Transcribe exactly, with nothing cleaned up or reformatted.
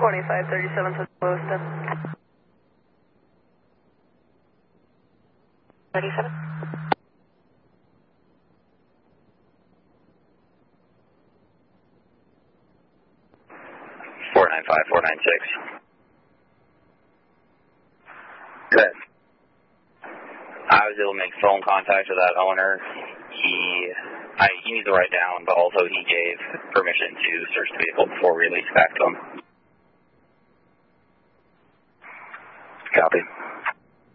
twenty-five thirty-seven to Lewiston. thirty-seven. four nine five, four nine six. Good. I was able to make phone contact with that owner. He, I, he needs to write down, but also he gave permission to search the vehicle before we release back to him. Copy.